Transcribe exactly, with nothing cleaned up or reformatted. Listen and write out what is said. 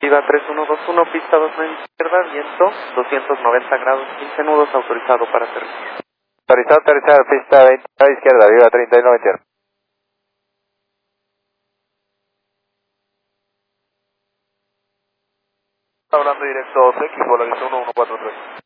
Viva tres uno dos uno, pista dos nueve izquierda, viento doscientos noventa grados, quince nudos, autorizado para servicio. Autorizado, autorizado, pista veintinueve izquierda, Viva treinta y nueve izquierda. Hablando directo X, por la uno uno cuatro tres.